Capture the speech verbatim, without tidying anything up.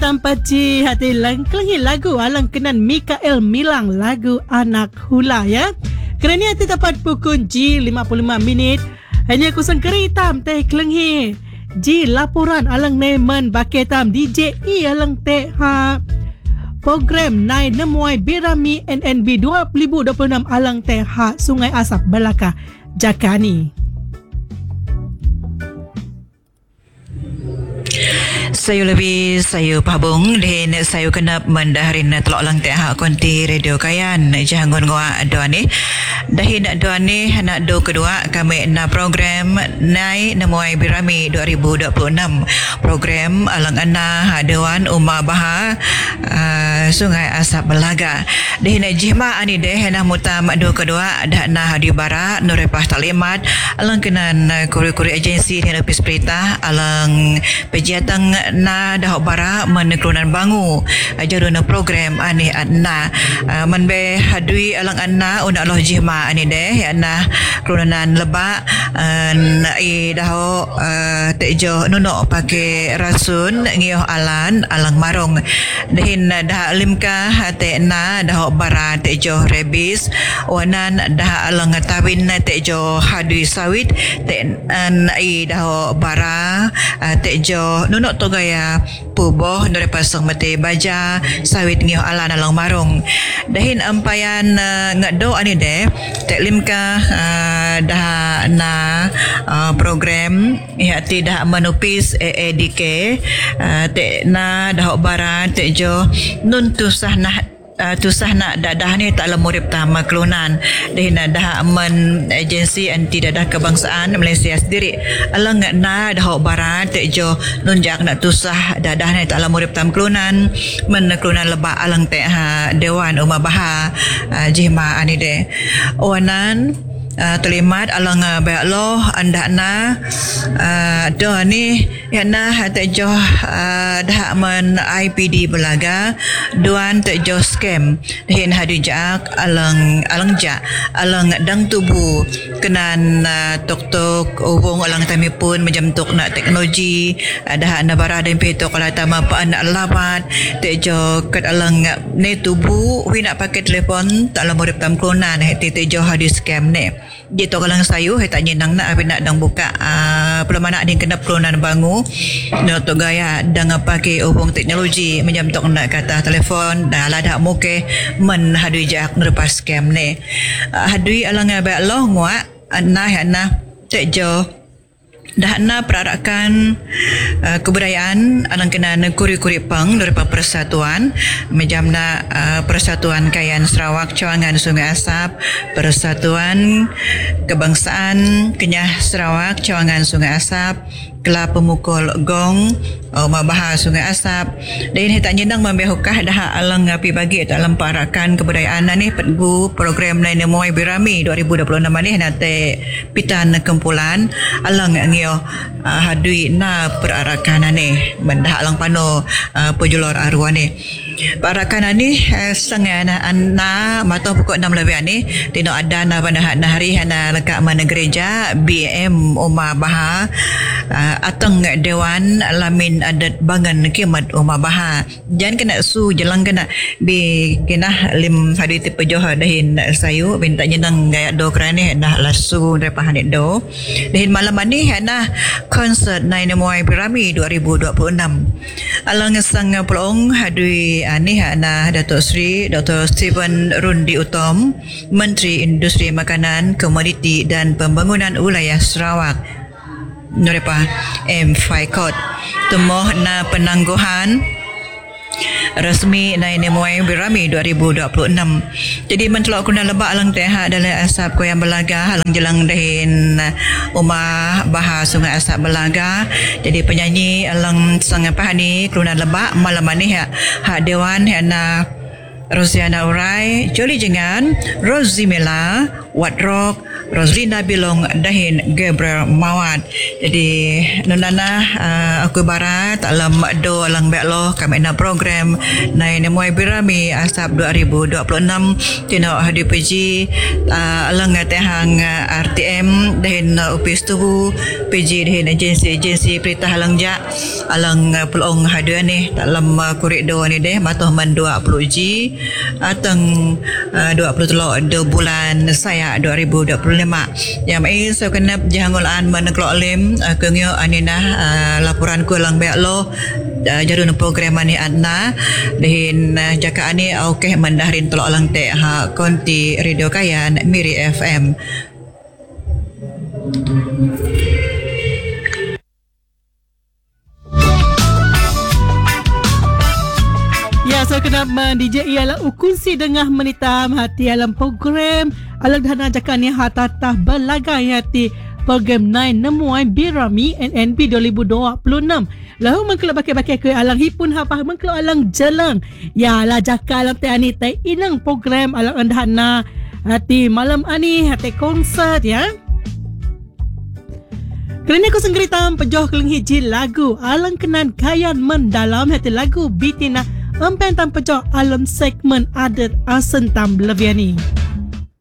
tanpa ci hati langklangi lagu alang kenan Mikael Milang lagu Anak Hula ya. Kerana hati tepat pukul G lima puluh lima minit hanya kusang keri tam teh kelenghi. G laporan alang nemen baketam D J I alang teh ha program nai nemuai Birami N N B dua ribu dua puluh enam alang teh ha Sungai Asap Belaka Jakani. Saya lebih saya pabung dan saya kena mendaharin telok lang teh hak konti radio kayan jangan ngua doa ni dahin doa ni nak do kedua kami na program nai nemuai Birami dua ribu dua puluh enam program alang ana dewan Umma Baha uh, Sungai Asap Belaga dahin jihma ani deh na mutam do kedua dah na hadi bara nurepah taklimat alang kenan kuri-kuri agensi dan ofis perintah alang pejiatang na dah bara meneklunan bangu jaruna program ani anna menbe hadui alang anna una Allah jihma ani deh anna kelunanan lebak na i dah tejo nuno pakai rasun ngioh alan alang marong dehin dah limka hate na dah bara tejo rebis wanan dah alang tawin tejo hadui sawit ten i dah bara tejo nuno toga ya puboh dari pasang mati baja sawit ngioh alan alang marong dahin ampayan uh, ngado ani deh teklimka uh, dah na uh, program ya tidak menupis A A D K uh, te na dah barat tejo nun tusah nah Uh, tusah nak dadah ni tak lemurip tama kelunan dihina dah aman agensi anti dadah kebangsaan Malaysia sendiri alang na dah barat tejo nunjak nak tusah dadah ni tak lemurip tam kelunan men kelunan lebak alang teh ha dewan Umma Baha uh, jihma ani de onan Uh, terlimat alang uh, baik loh anda na uh, doa ni yang na tejo uh, dah men I P D Belaga duan tejo scam hin hadijak alang alang ja alang dang tubuh kenan uh, tok tok ubung alang tami pun macam tok nak teknologi uh, dah na bara dan peto kalau tama pa nak labat tejo kat alang ne tubuh wi nak pakai telefon tak lamur tam klonan heti tejo hadis scam ni dia tu kalau sayu he tanya nang nak apa nak dang buka uh, pelama nak dia kena pelunan bangu nak tu gaya dang pakai hubung teknologi macam tok nak kata telefon dah lah dak muke men hadui jak ngerepas scam ni uh, hadui alang ba Allah ngwa nah nah tejo dah na perarakan uh, kebudayaan alang kena kuri-kuri pang daripada persatuan macam na uh, Persatuan Kayan Sarawak Cawangan Sungai Asap, Persatuan Kebangsaan Kenyah Sarawak Cawangan Sungai Asap, Kelab Pemukul Gong Umma Baha Sungai Asap dan hitak nyendang membehukah dah alang api bagi dalam parakan kebudayaan ni petgu program lain nemuai Birami dua ribu dua puluh enam ni nate pitan kumpulan alang ngio uh, hadui na perarakan ni mendah alang pano uh, pejulur arwah ni parakan ni uh, sangat na, na mata pukul enam lebih ni tino ada na pada hari hana lekat mana gereja B M Umma Baha uh, atang dewan alamin adat bangan kiamat Umma Baha jangan kena su jelang kena bi kena lim hadit pejoh dahin sayu minta jenang gaya do kerana dah lasu depan hanit do dahin malam ni hana konsert nai nemuai Birami dua ribu dua puluh enam alang sang pelong hadui ani hana Datuk Seri Doktor Stephen Rundi Utom Menteri Industri Makanan Komoditi dan Pembangunan Wilayah Sarawak Nurepa M. Faikot temoh na penangguhan resmi nai nemuai Birami dua ribu dua puluh enam jadi mentelok kuna lebak alang teh dalam asap koyang Belaga alang jelang dahin Umma Baha Sungai Asap Belaga jadi penyanyi alang sang pahani kelunan lebak malam ni hak hak dewan Hana Rosiana Urai, Joli Jengan, Rosie Mela, Wat Rock, Roslina Bilong dahin Gabriel Mawad. Jadi nunana uh, aku barat alam do alang beklo kami na program nai nemuai birami asap dua ribu dua puluh enam tino D P G uh, alang tehang uh, R T M dahin uh, U P S tubuh P G dahin agensi-agensi perintah alang ja alang uh, pelong hadir ni dalam uh, koridor ni deh matuh man dua puluh G atang uh, dua puluh tiga bulan saya dua ribu dua puluh lima. Yang mai saya kena jangolan meneklok lim uh, kengyo anina uh, laporan ku lang beklo uh, jarun program ni adna dahin uh, jaka ani okey mandarin telok lang te ha konti Radio Kayan Miri F M. Ya, saya kena men D J ialah ukunsi dengah menitam hati alam program alang dana jakan ni hatata belagai hati program nine nemuai birami N N B dua ribu dua puluh enam. Lahu mengkelak bakai-bakai ke alang hipun hapah mengkelak alang jelang. Ya lah jaka alang te ani te inang program alang dana hati malam ani hati konsert ya. Kerana aku senggeritam pejoh keling hiji lagu alang kenan kayan mendalam hati lagu Bitina empen tam pejoh alam segmen adat asentam leviani.